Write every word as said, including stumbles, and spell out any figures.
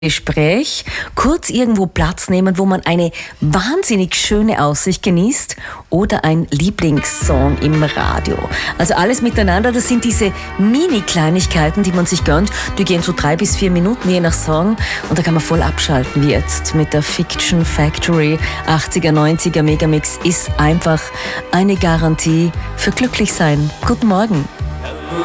Gespräch, kurz irgendwo Platz nehmen, wo man eine wahnsinnig schöne Aussicht genießt oder ein Lieblingssong im Radio. Also alles miteinander, das sind diese Mini-Kleinigkeiten, die man sich gönnt. Die gehen so drei bis vier Minuten je nach Song und da kann man voll abschalten wie jetzt mit der Fiction Factory. achtziger, neunziger Megamix ist einfach eine Garantie für glücklich sein. Guten Morgen.